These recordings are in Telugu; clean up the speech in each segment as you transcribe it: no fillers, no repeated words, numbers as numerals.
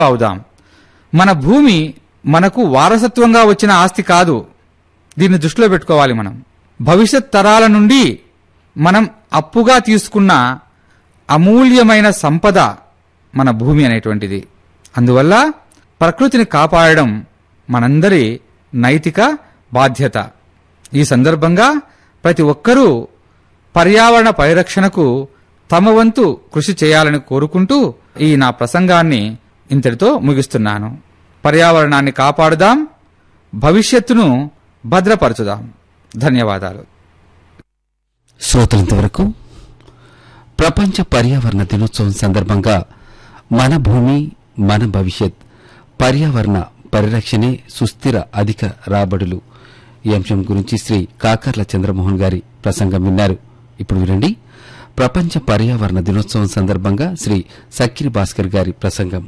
అవుదాం. మన భూమి మనకు వారసత్వంగా వచ్చిన ఆస్తి కాదు. దీన్ని దృష్టిలో పెట్టుకోవాలి. మనం భవిష్యత్ తరాల నుండి మనం అప్పుగా తీసుకున్న అమూల్యమైన సంపద మన భూమి అనేటువంటిది. అందువల్ల ప్రకృతిని కాపాడడం మనందరి నైతిక బాధ్యత. ఈ సందర్భంగా ప్రతి ఒక్కరూ పర్యావరణ పరిరక్షణకు తమ వంతు కృషి చేయాలని కోరుకుంటూ ఈ నా ప్రసంగాన్ని ఇంతటితో ముగిస్తున్నాను. పర్యావరణాన్ని కాపాడుదాం, భవిష్యత్తును భద్రపరచుదాం. ధన్యవాదాలు. శ్రోతలంతవరకు ప్రపంచ పర్యావరణ దినోత్సవం సందర్భంగా మన భూమి మన భవిష్యత్, పర్యావరణ పరిరక్షణే సుస్థిర అధిక రాబడులు ఈ అంశం గురించి శ్రీ కాకర్ల చంద్రమోహన్ గారి ప్రసంగం విన్నారు. ఇప్పుడు వినండి ప్రపంచ పర్యావరణ దినోత్సవం సందర్భంగా శ్రీ సక్కిరి భాస్కర్ గారి ప్రసంగం.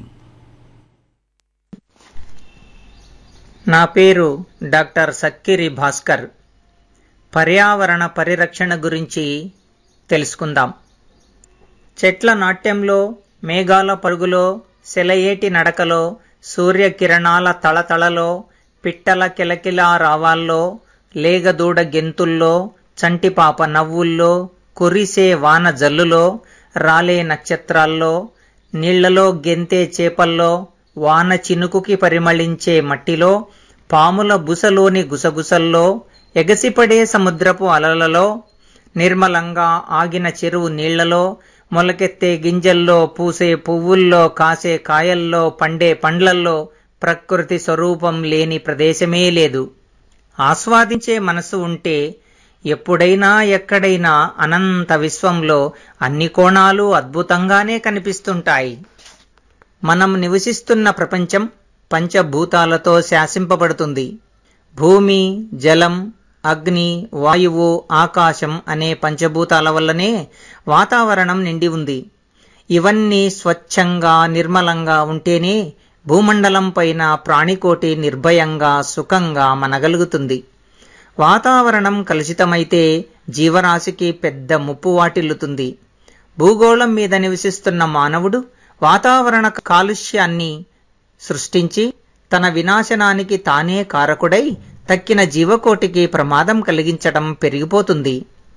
నా పేరు డాక్టర్ సక్కిరి భాస్కర్. పర్యావరణ పరిరక్షణ గురించి తెలుసుకుందాం. చెట్ల నాట్యంలో, మేఘాల పరుగులో, సెలయేటి నడకలో, సూర్యకిరణాల తళతళలో, పిట్టల కిలకిలా రావాల్లో, లేగదూడ గెంతుల్లో, చంటిపాప నవ్వుల్లో, కురిసే వాన జల్లులో, రాలే నక్షత్రాల్లో, నీళ్లలో గెంతే చేపల్లో, వాన చినుకుకి పరిమళించే మట్టిలో, పాముల బుసలోని గుసగుసల్లో, ఎగసిపడే సముద్రపు అలలలో, నిర్మలంగా ఆగిన చెరువు నీళ్లలో, మొలకెత్తే గింజల్లో, పూసే పువ్వుల్లో, కాసే కాయల్లో, పండే పండ్లల్లో ప్రకృతి స్వరూపం లేని ప్రదేశమే లేదు. ఆస్వాదించే మనసు ఉంటే ఎప్పుడైనా ఎక్కడైనా అనంత విశ్వంలో అన్ని కోణాలు అద్భుతంగానే కనిపిస్తుంటాయి. మనం నివసిస్తున్న ప్రపంచం పంచభూతాలతో శాసింపబడుతుంది. భూమి, జలం, అగ్ని, వాయువు, ఆకాశం అనే పంచభూతాల వల్లనే వాతావరణం నిండి ఉంది. ఇవన్నీ స్వచ్ఛంగా నిర్మలంగా ఉంటేనే భూమండలం పైన ప్రాణికోటి నిర్భయంగా సుఖంగా మనగలుగుతుంది. వాతావరణం కలుషితమైతే జీవరాశికి పెద్ద ముప్పు వాటిల్లుతుంది. భూగోళం మీద నివసిస్తున్న మానవుడు వాతావరణ కాలుష్యాన్ని సృష్టించి తన వినాశనానికి తానే కారకుడై తక్కిన జీవకోటికి ప్రమాదం కలిగించడం పెరిగిపోతుంది.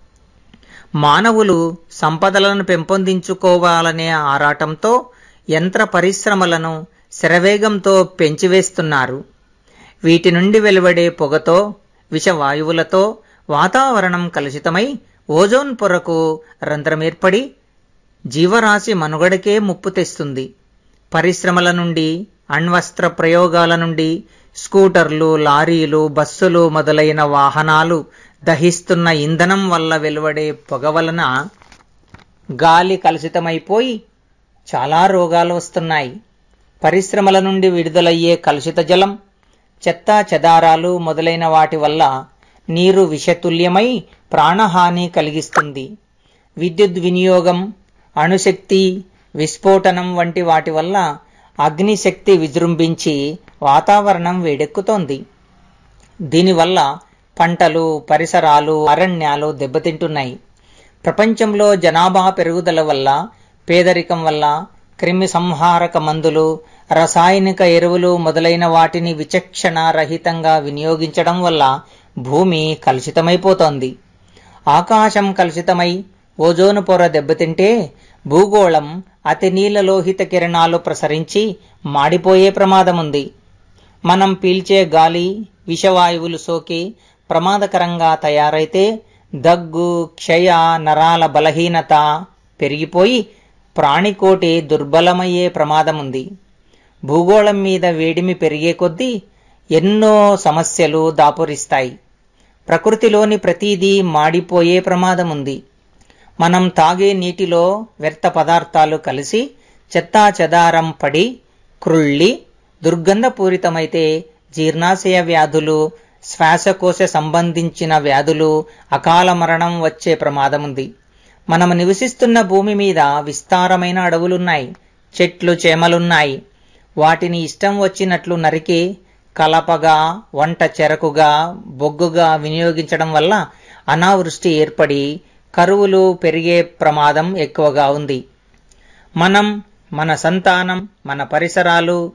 మానవులు సంపదలను పెంపొందించుకోవాలనే ఆరాటంతో యంత్ర పరిశ్రమలను శరవేగంతో పెంచివేస్తున్నారు. వీటి నుండి వెలువడే పొగతో, విషవాయువులతో వాతావరణం కలుషితమై ఓజోన్ పొరకు రంధ్రమేర్పడి జీవరాశి మనుగడకే ముప్పు తెస్తుంది. పరిశ్రమల నుండి, అణ్వస్త్ర ప్రయోగాల నుండి, స్కూటర్లు, లారీలు, బస్సులు మొదలైన వాహనాలు దహిస్తున్న ఇంధనం వల్ల వెలువడే పొగ వలన గాలి కలుషితమైపోయి చాలా రోగాలు వస్తున్నాయి. పరిశ్రమల నుండి విడుదలయ్యే కలుషిత జలం, చెత్తా చెదారాలు మొదలైన వాటి వల్ల నీరు విషతుల్యమై ప్రాణహాని కలిగిస్తుంది. విద్యుత్ వినియోగం, అణుశక్తి, విస్ఫోటనం వంటి వాటి వల్ల అగ్నిశక్తి విజృంభించి వాతావరణం వేడెక్కుతోంది. దీనివల్ల పంటలు, పరిసరాలు, అరణ్యాలు దెబ్బతింటున్నాయి. ప్రపంచంలో జనాభా పెరుగుదల వల్ల, పేదరికం వల్ల, క్రిమి సంహారక మందులు, రసాయనిక ఎరువులు మొదలైన వాటిని విచక్షణ రహితంగా వినియోగించడం వల్ల భూమి కలుషితమైపోతోంది. ఆకాశం కలుషితమై ఓజోను పొర దెబ్బతింటే భూగోళం అతి నీలలోహిత కిరణాలు ప్రసరించి మాడిపోయే ప్రమాదముంది. మనం పీల్చే గాలి విషవాయువులు సోకి ప్రమాదకరంగా తయారైతే దగ్గు, క్షయ, నరాల బలహీనత పెరిగిపోయి ప్రాణికోటి దుర్బలమయ్యే ప్రమాదముంది. భూగోళం మీద వేడిమి పెరిగే కొద్దీ ఎన్నో సమస్యలు దాపురిస్తాయి. ప్రకృతిలోని ప్రతిదీ మాడిపోయే ప్రమాదముంది. మనం తాగే నీటిలో వ్యర్థ పదార్థాలు కలిసి చెత్తా చెదారం పడి క్రుళ్ళి దుర్గంధపూరితమైతే జీర్ణాశయ వ్యాధులు, శ్వాసకోశ సంబంధించిన వ్యాధులు, అకాల మరణం వచ్చే ప్రమాదముంది. మనం నివసిస్తున్న భూమి మీద విస్తారమైన అడవులున్నాయి, చెట్లు చేమలున్నాయి. వాటిని ఇష్టం వచ్చినట్లు నరికి కలపగా, వంట చెరకుగా, బొగ్గుగా వినియోగించడం వల్ల అనావృష్టి ఏర్పడి కరువులు పెరిగే ప్రమాదం ఎక్కువగా ఉంది. మనం మన సంతానం, మన పరిసరాలు